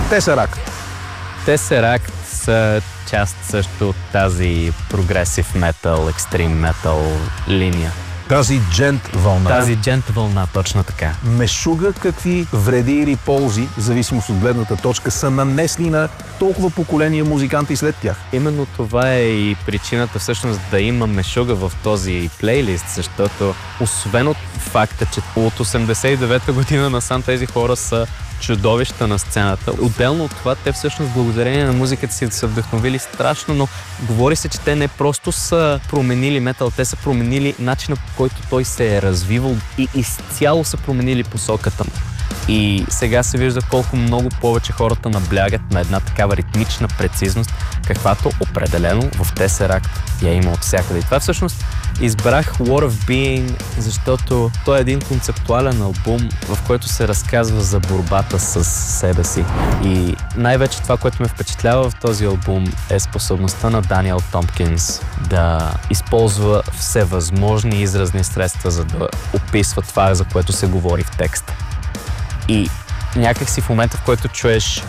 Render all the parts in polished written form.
Tesseract. Tesseract са част също от тази прогресив метал, екстрим метал линия. Тази джент вълна. Тази джент вълна, точно така. Мешуга какви вреди или ползи, в зависимост от гледната точка, са нанесли на толкова поколения музиканти след тях. Именно това е и причината всъщност да има мешуга в този плейлист, защото освен от факта, че от 89-та година насам тези хора са чудовища на сцената. Отделно от това, те всъщност благодарение на музиката си са вдъхновили страшно, но говори се, че те не просто са променили метал, те са променили начина, по който той се е развивал и изцяло са променили посоката му. И сега се вижда колко много повече хората наблягат на една такава ритмична прецизност, каквато определено в Tesseract я има от всякъде. И това всъщност избрах War of Being, защото той е един концептуален албум, в който се разказва за борбата с себе си. И най-вече това, което ме впечатлява в този албум, е способността на Даниел Томпкинс да използва всевъзможни изразни средства, за да описва това, за което се говори в текста. И някак си в момента, в който чуеш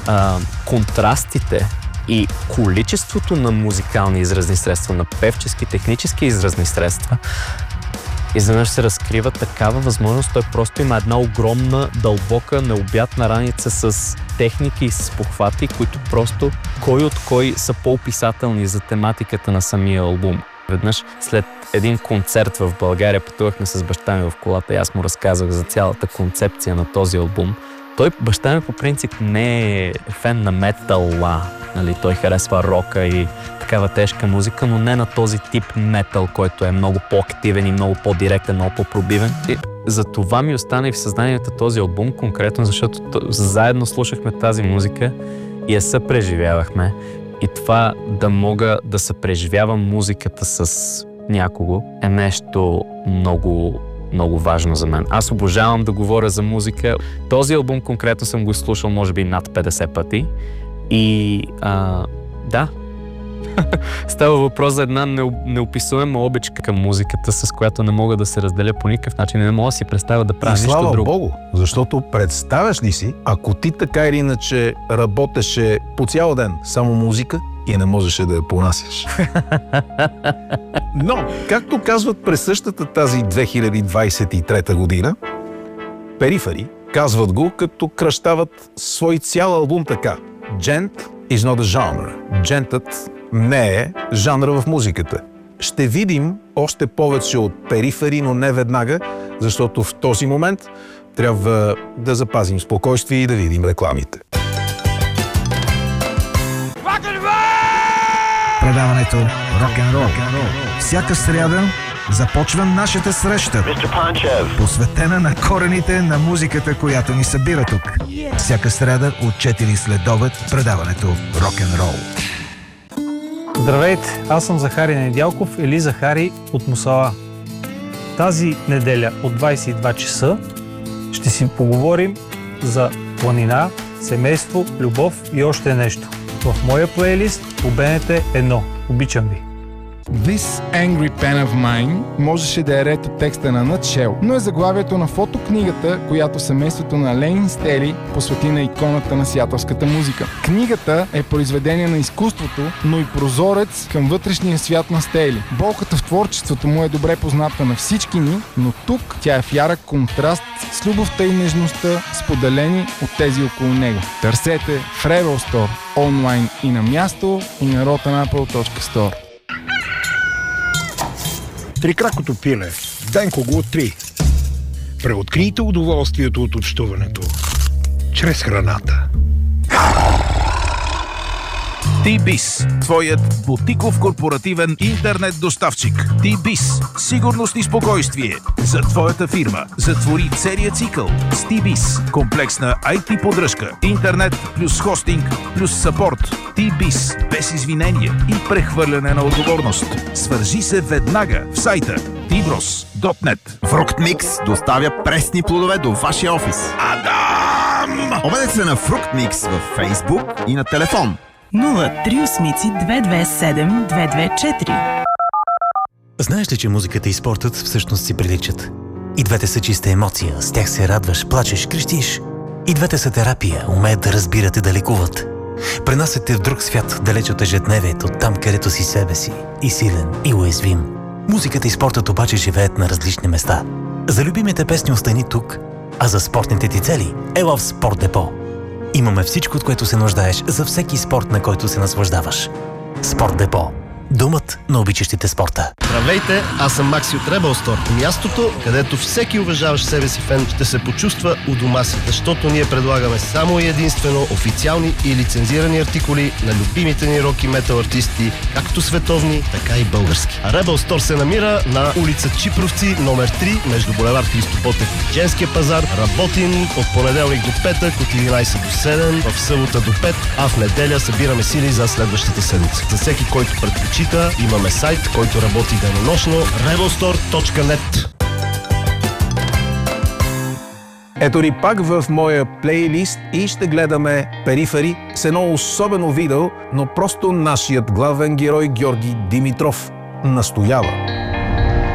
контрастите и количеството на музикални изразни средства, на певчески, технически изразни средства, изведнъж се разкрива такава възможност. Той просто има една огромна, дълбока, необятна раница с техники и с похвати, които просто кой от кой са по-описателни за тематиката на самия албум. Веднъж след един концерт в България пътувахме с баща ми в колата и аз му разказах за цялата концепция на този албум. Баща ми по принцип не е фен на метала, нали? Той харесва рока и такава тежка музика, но не на този тип метал, който е много по-активен и много по-директен, много по-пробивен. И за това ми остана и в съзнанието този албум конкретно, защото заедно слушахме тази музика и я съпреживявахме. И това да мога да съпреживявам музиката с някого е нещо много, много важно за мен. Аз обожавам да говоря за музика. Този албум конкретно съм го слушал може би над 50 пъти. И да, става въпрос за една неописуема обичка към музиката, с която не мога да се разделя по никакъв начин. Не мога да си представя да правя нищо друго. И слава Богу, защото представяш ли си, ако ти така или иначе работеше по цял ден само музика и не можеше да я понасяш. Но, както казват през същата тази 2023 година, Перифери казват го, като кръщават свой цял албум така. Gent is not a genre. Джентът не е жанра в музиката. Ще видим още повече от Перифери, но не веднага, защото в този момент трябва да запазим спокойствие и да видим рекламите. Предаването Рок-н-рол. Всяка сряда започва нашата среща, посветена на корените на музиката, която ни събира тук. Всяка сряда от 4 следобед предаването Рок-н-рол. Здравейте, аз съм Захари Недялков или Захари от Мусала. Тази неделя от 22 часа ще си поговорим за планина, семейство, любов и още нещо. В моя плейлист по БНТ 1. Обичам ви! This Angry Pen of Mine можеше да е ред от текста на Nutshell, но е заглавието на фотокнигата, която семейството на Лейн Стели посвети на иконата на сиатълската музика. Книгата е произведение на изкуството, но и прозорец към вътрешния свят на Стели. Болката в творчеството му е добре позната на всички ни, но тук тя е в ярък контраст с любовта и нежността, споделени от тези около него. Търсете в Rebel Store, онлайн и на място, и на rotanapple.store. Трикракото пиле. Денко го откри. Преоткрийте удоволствието от общуването чрез храната. T-Biz, твоят бутиков корпоративен интернет доставчик. T-Biz, сигурност и спокойствие за твоята фирма. Затвори целия цикъл с T-Biz. Комплексна IT поддръжка, интернет плюс хостинг плюс съпорт. T-Biz, без извинения и прехвърляне на отговорност. Свържи се веднага в сайта tbros.net. Fruchtmix доставя пресни плодове до вашия офис. Адам! Обадете се на Fruchtmix във Facebook и на телефон 038 227 224. Знаеш ли, че музиката и спортът всъщност си приличат? И двете са чиста емоция. С тях се радваш, плачеш, крещиш. И двете са терапия, умеят да разбират и да лекуват. Пренасят те в друг свят, далеч от ежедневието, там където си себе си, и силен, и уязвим. Музиката и спортът обаче живеят на различни места. За любимите песни остани тук, а за спортните ти цели ела в Спорт Депо. Имаме всичко, от което се нуждаеш за всеки спорт, на който се наслаждаваш. Спорт Депо. Домът на обичащите спорта. Здравейте, аз съм Макси от Rebel Store. Мястото, където всеки уважаващ себе си фен ще се почувства у дома си, защото ние предлагаме само и единствено официални и лицензирани артикули на любимите ни рок и метал артисти, както световни, така и български. А Rebel Store се намира на улица Чипровци, номер 3, между булевард Христо Ботев и Женския пазар. Работим от понеделник до петък, от 11 до 7, в събота до 5, а в неделя събираме сили за следващата седмица. За всеки, който предпочита, имаме сайт, който работи денонощно, rebelstore.net. Ето ни пак в моя плейлист и ще гледаме Перифери с едно особено видео, но просто нашият главен герой Георги Димитров настоява.